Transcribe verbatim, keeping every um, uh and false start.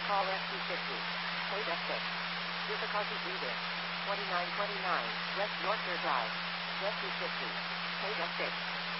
Call F two fifty. Paid F six. Difficulty breathing. twenty-nine twenty-nine West Yorkshire Drive. F two fifty. Paid F six.